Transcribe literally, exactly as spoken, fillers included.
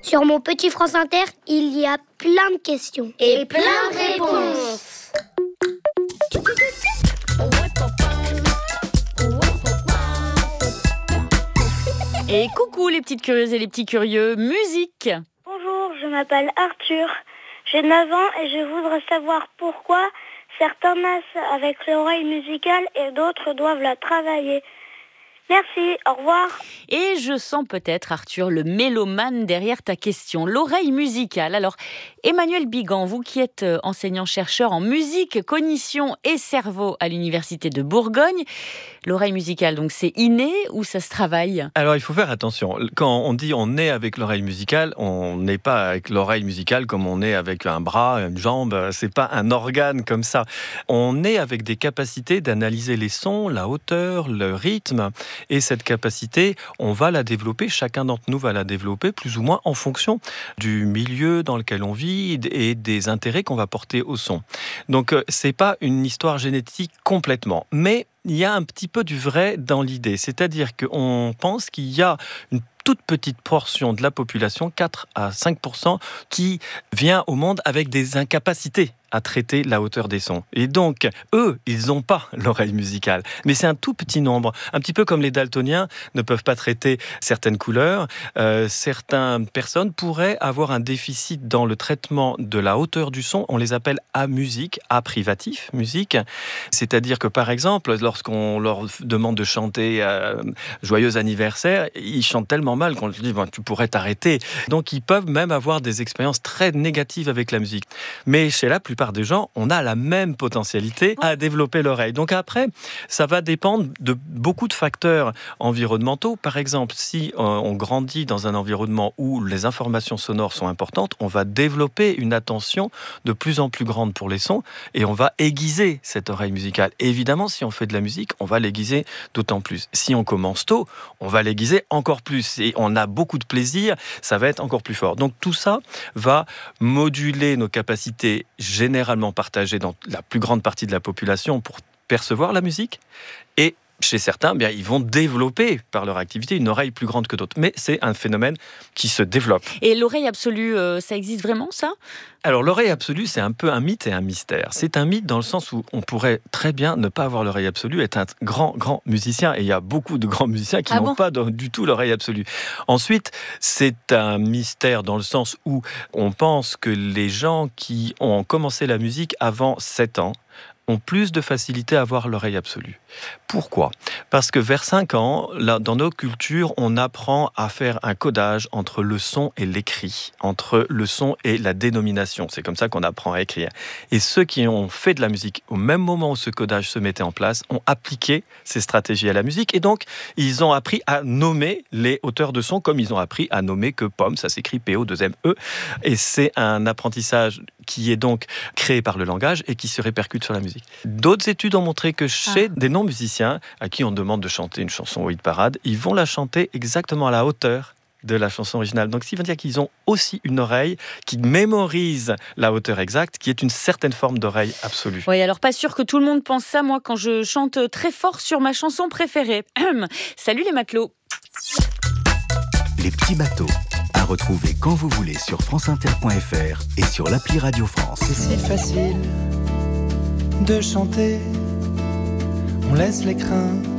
Sur mon petit France Inter, il y a plein de questions. Et plein de réponses. Et coucou les petites curieuses et les petits curieux, musique. Bonjour, je m'appelle Arthur, j'ai neuf ans et je voudrais savoir pourquoi certains naissent avec l'oreille musicale et d'autres doivent la travailler. Merci, au revoir. Et je sens peut-être, Arthur, le mélomane derrière ta question. L'oreille musicale. Alors, Emmanuel Bigan, vous qui êtes enseignant-chercheur en musique, cognition et cerveau à l'Université de Bourgogne, l'oreille musicale, donc c'est inné ou ça se travaille ? Alors, il faut faire attention. Quand on dit on naît avec l'oreille musicale, on n'est pas avec l'oreille musicale comme on est avec un bras, une jambe. C'est pas un organe comme ça. On est avec des capacités d'analyser les sons, la hauteur, le rythme. Et cette capacité, on va la développer, chacun d'entre nous va la développer plus ou moins en fonction du milieu dans lequel on vit et des intérêts qu'on va porter au son. Donc, c'est pas une histoire génétique complètement, mais il y a un petit peu du vrai dans l'idée. C'est-à-dire qu'on pense qu'il y a une toute petite portion de la population, quatre à cinq pour cent, qui vient au monde avec des incapacités à traiter la hauteur des sons. Et donc, eux, ils n'ont pas l'oreille musicale. Mais c'est un tout petit nombre. Un petit peu comme les daltoniens ne peuvent pas traiter certaines couleurs. Euh, certaines personnes pourraient avoir un déficit dans le traitement de la hauteur du son. On les appelle amusiques, aprivatif, musique. C'est-à-dire que, par exemple, lorsqu'on leur demande de chanter euh, « Joyeux anniversaire », ils chantent tellement mal qu'on leur dit bah, « Tu pourrais t'arrêter ». Donc, ils peuvent même avoir des expériences très négatives avec la musique. Mais chez la plupart des gens, on a la même potentialité à développer l'oreille. Donc après, ça va dépendre de beaucoup de facteurs environnementaux. Par exemple, si on grandit dans un environnement où les informations sonores sont importantes, on va développer une attention de plus en plus grande pour les sons et on va aiguiser cette oreille musicale. Et évidemment, si on fait de la musique, on va l'aiguiser d'autant plus. Si on commence tôt, on va l'aiguiser encore plus. Et on a beaucoup de plaisir, ça va être encore plus fort. Donc tout ça va moduler nos capacités généralement partagées dans la plus grande partie de la population pour percevoir la musique. Et chez certains, bien, ils vont développer par leur activité une oreille plus grande que d'autres. Mais c'est un phénomène qui se développe. Et l'oreille absolue, euh, ça existe vraiment, ça ? Alors, l'oreille absolue, c'est un peu un mythe et un mystère. C'est un mythe dans le sens où on pourrait très bien ne pas avoir l'oreille absolue, être un grand, grand musicien. Et il y a beaucoup de grands musiciens qui ah n'ont bon pas du tout l'oreille absolue. Ensuite, c'est un mystère dans le sens où on pense que les gens qui ont commencé la musique avant sept ans ont plus de facilité à avoir l'oreille absolue. Pourquoi ? Parce que vers cinq ans, là, dans nos cultures, on apprend à faire un codage entre le son et l'écrit, entre le son et la dénomination. C'est comme ça qu'on apprend à écrire. Et ceux qui ont fait de la musique au même moment où ce codage se mettait en place ont appliqué ces stratégies à la musique et donc ils ont appris à nommer les hauteurs de son comme ils ont appris à nommer que pomme, ça s'écrit P O deux M E. Et c'est un apprentissage qui est donc créé par le langage et qui se répercute sur la musique. D'autres études ont montré que chez ah. des non-musiciens à qui on demande de chanter une chanson au hit parade, ils vont la chanter exactement à la hauteur de la chanson originale. Donc, ça veut dire qu'ils ont aussi une oreille qui mémorise la hauteur exacte, qui est une certaine forme d'oreille absolue. Oui, alors pas sûr que tout le monde pense ça, moi, quand je chante très fort sur ma chanson préférée. Salut les matelots. Les petits bateaux, à retrouver quand vous voulez sur franceinter point f r et sur l'appli Radio France. C'est si facile de chanter, on laisse les craintes